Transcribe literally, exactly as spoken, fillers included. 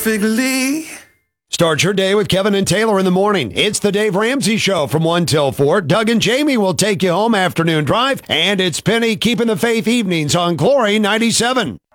Perfectly. Start your day with Kevin and Taylor in the morning. It's the Dave Ramsey Show from one till four. Doug and Jamie will take you home afternoon drive. And it's Penny keeping the faith evenings on Glory ninety-seven.